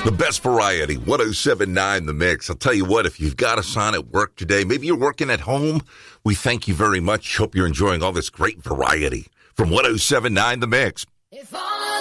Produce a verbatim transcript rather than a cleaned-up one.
The best variety, one oh seven point nine The Mix. I'll tell you what, if you've got a sign at work today, maybe you're working at home, we thank you very much. Hope you're enjoying all this great variety from one oh seven point nine The Mix.